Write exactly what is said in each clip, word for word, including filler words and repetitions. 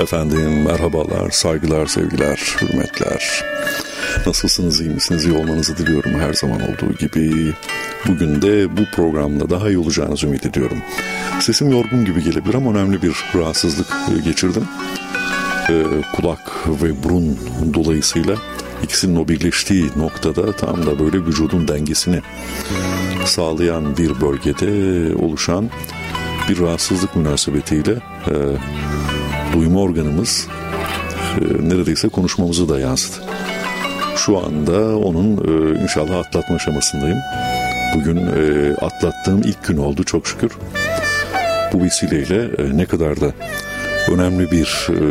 Efendim merhabalar, saygılar, sevgiler, hürmetler. Nasılsınız, iyi misiniz? İyi olmanızı diliyorum her zaman olduğu gibi. Bugün de bu programda daha iyi olacağınızı ümit ediyorum. Sesim yorgun gibi gelebilir ama önemli bir rahatsızlık geçirdim. Ee, kulak ve burun dolayısıyla ikisinin o birleştiği noktada tam da böyle vücudun dengesini sağlayan bir bölgede oluşan bir rahatsızlık münasebetiyle e, duyma organımız e, neredeyse konuşmamızı da yansıdı. Şu anda onun e, inşallah atlatma aşamasındayım. Bugün e, atlattığım ilk gün oldu çok şükür. Bu vesileyle e, ne kadar da önemli bir e,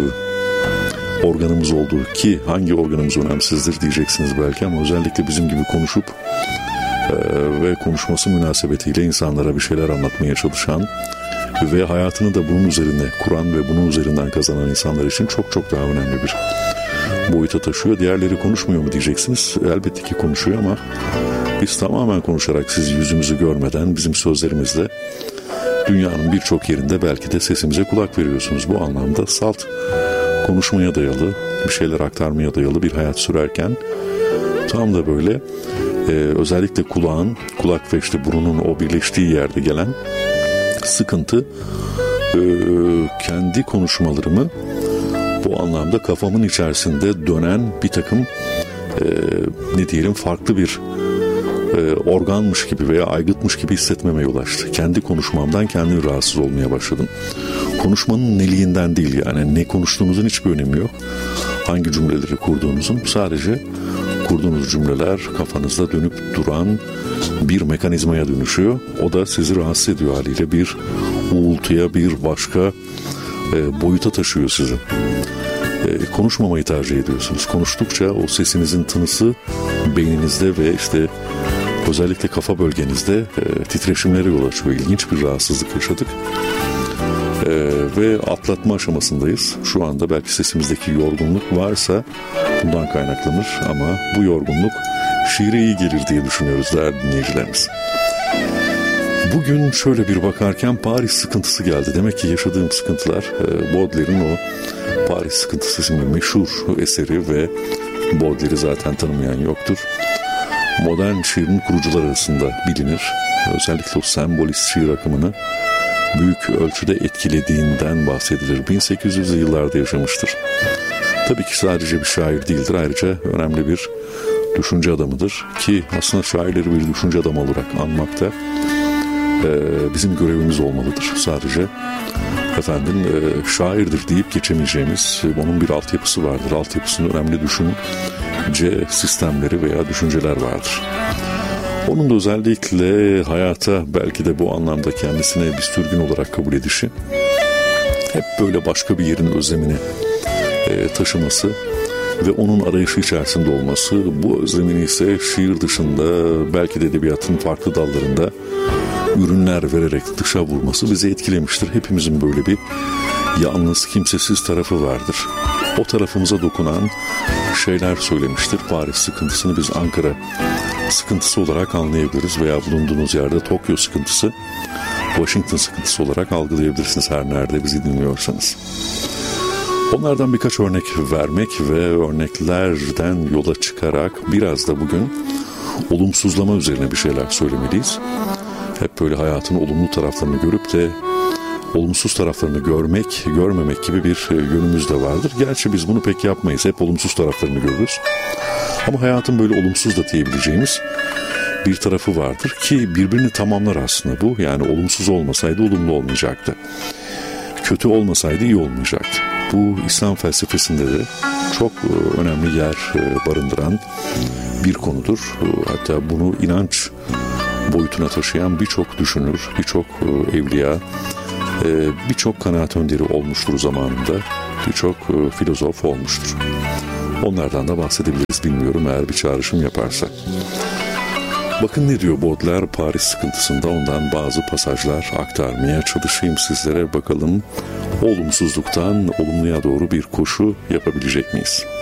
organımız olduğu, ki hangi organımız önemsizdir diyeceksiniz belki, ama özellikle bizim gibi konuşup e, ve konuşması münasebetiyle insanlara bir şeyler anlatmaya çalışan ve hayatını da bunun üzerine kuran ve bunun üzerinden kazanan insanlar için çok çok daha önemli bir boyuta taşıyor. Diğerleri konuşmuyor mu diyeceksiniz. Elbette ki konuşuyor ama biz tamamen konuşarak, siz yüzümüzü görmeden bizim sözlerimizle dünyanın birçok yerinde belki de sesimize kulak veriyorsunuz. Bu anlamda salt konuşmaya dayalı, bir şeyler aktarmaya dayalı bir hayat sürerken tam da böyle e, özellikle kulağın, kulak ve işte burunun o birleştiği yerde gelen sıkıntı e, kendi konuşmalarımı bu anlamda kafamın içerisinde dönen bir takım e, ne diyelim farklı bir e, organmış gibi veya aygıtmış gibi hissetmeme yol açtı. Kendi konuşmamdan kendim rahatsız olmaya başladım. Konuşmanın neliğinden değil, yani ne konuştuğunuzun hiçbir önemi yok. Hangi cümleleri kurduğunuzun, sadece kurduğunuz cümleler kafanızda dönüp duran bir mekanizmaya dönüşüyor. O da sizi rahatsız ediyor haliyle, bir uğultuya, bir başka e, boyuta taşıyor sizi. E, konuşmamayı tercih ediyorsunuz. Konuştukça o sesinizin tınısı beyninizde ve işte özellikle kafa bölgenizde e, titreşimlere yol açıyor. İlginç bir rahatsızlık yaşadık. E, ve atlatma aşamasındayız. Şu anda belki sesimizdeki yorgunluk varsa bundan kaynaklanır ama bu yorgunluk şiire iyi gelir diye düşünüyoruz değerli dinleyicilerimiz. Bugün şöyle bir bakarken Paris sıkıntısı geldi. Demek ki yaşadığım sıkıntılar e, Baudelaire'in o Paris Sıkıntısı isimli meşhur eseri ve Baudelaire'i zaten tanımayan yoktur. Modern şiirin kurucular arasında bilinir. Özellikle o sembolist şiir akımını büyük ölçüde etkilediğinden bahsedilir. bin sekiz yüzlü yıllarda yaşamıştır. Tabii ki sadece bir şair değildir. Ayrıca önemli bir düşünce adamıdır. Ki aslında şairleri bir düşünce adamı olarak anmak da e, bizim görevimiz olmalıdır. Sadece efendim e, şairdir deyip geçemeyeceğimiz, e, onun bir altyapısı vardır. Altyapısında önemli düşünce sistemleri veya düşünceler vardır. Onun da özellikle hayata belki de bu anlamda kendisine bir sürgün olarak kabul edişi, hep böyle başka bir yerin özlemini e, taşıması ve onun arayışı içerisinde olması, bu özlemini ise şiir dışında belki de edebiyatın farklı dallarında ürünler vererek dışa vurması bizi etkilemiştir. Hepimizin böyle bir yalnız, kimsesiz tarafı vardır. O tarafımıza dokunan şeyler söylemiştir. Paris sıkıntısını biz Ankara sıkıntısı olarak anlayabiliriz veya bulunduğunuz yerde Tokyo sıkıntısı, Washington sıkıntısı olarak algılayabilirsiniz her nerede bizi dinliyorsanız. Onlardan birkaç örnek vermek ve örneklerden yola çıkarak biraz da bugün olumsuzlama üzerine bir şeyler söylemeliyiz. Hep böyle hayatın olumlu taraflarını görüp de olumsuz taraflarını görmek, görmemek gibi bir yönümüz de vardır. Gerçi biz bunu pek yapmayız. Hep olumsuz taraflarını görürüz. Ama hayatın böyle olumsuz da diyebileceğimiz bir tarafı vardır ki birbirini tamamlar aslında bu. Yani olumsuz olmasaydı olumlu olmayacaktı. Kötü olmasaydı iyi olmayacaktı. Bu İslam felsefesinde de çok önemli yer barındıran bir konudur. Hatta bunu inanç boyutuna taşıyan birçok düşünür, birçok evliya, birçok kanaat önderi olmuştur zamanında, birçok filozof olmuştur. Onlardan da bahsedebiliriz, bilmiyorum eğer bir çağrışım yaparsa. Bakın ne diyor Baudelaire Paris sıkıntısında, ondan bazı pasajlar aktarmaya çalışayım sizlere, bakalım olumsuzluktan olumluya doğru bir koşu yapabilecek miyiz?